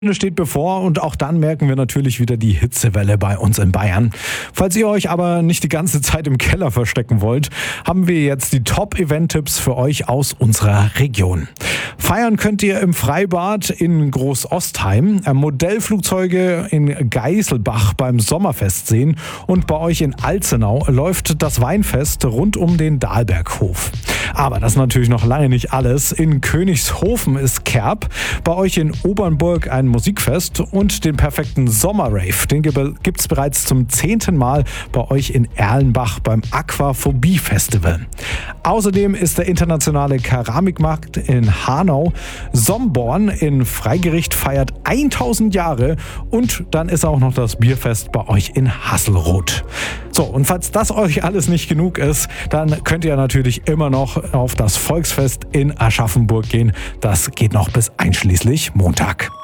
Steht bevor und auch dann merken wir natürlich wieder die Hitzewelle bei uns in Bayern. Falls ihr euch aber nicht die ganze Zeit im Keller verstecken wollt, haben wir jetzt die Top-Event-Tipps für euch aus unserer Region. Feiern könnt ihr im Freibad in Großostheim, Modellflugzeuge in Geiselbach beim Sommerfest sehen und bei euch in Alzenau läuft das Weinfest rund um den Dahlberghof. Aber das ist natürlich noch lange nicht alles. In Königshofen ist Kerb, bei euch in Obernburg ein Musikfest und den perfekten Sommerrave. Den gibt's bereits zum 10. Mal bei euch in Erlenbach beim Aquaphobie Festival. Außerdem ist der internationale Keramikmarkt in Hanau. Somborn in Freigericht feiert 1000 Jahre und dann ist auch noch das Bierfest bei euch in Hasselroth. So, und falls das euch alles nicht genug ist, dann könnt ihr natürlich immer noch auf das Volksfest in Aschaffenburg gehen. Das geht noch bis einschließlich Montag.